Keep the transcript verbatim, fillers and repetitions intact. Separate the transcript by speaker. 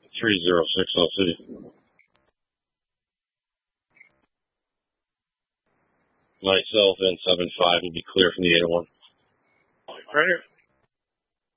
Speaker 1: three zero six L City. Myself and seven five will be clear from the eight oh one.
Speaker 2: Right here.